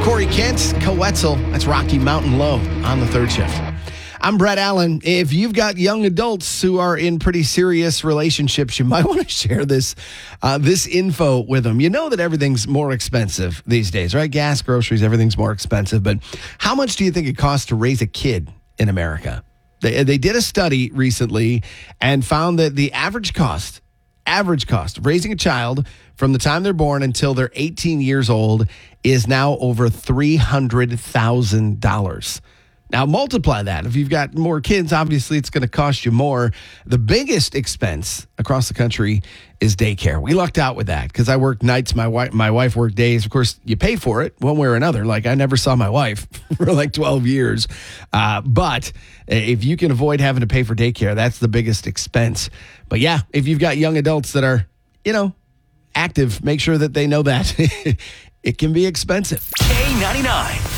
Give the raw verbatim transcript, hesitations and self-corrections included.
Corey Kent, Coetzel. That's Rocky Mountain Low on the third shift. I'm Brett Allen. If you've got young adults who are in pretty serious relationships, you might want to share this uh, this info with them. You know that everything's more expensive these days, right? Gas, groceries, everything's more expensive. But how much do you think it costs to raise a kid in America? They, they did a study recently and found that the average cost, average cost of raising a child from the time they're born until they're eighteen years old is now over three hundred thousand dollars. Now, multiply that. If you've got more kids, obviously it's going to cost you more. The biggest expense across the country is daycare. We lucked out with that because I work nights. My wife, my wife worked days. Of course, you pay for it one way or another. Like, I never saw my wife for like twelve years. Uh, but if you can avoid having to pay for daycare, that's the biggest expense. But yeah, if you've got young adults that are, you know, active, make sure that they know that. It can be expensive. K ninety-nine.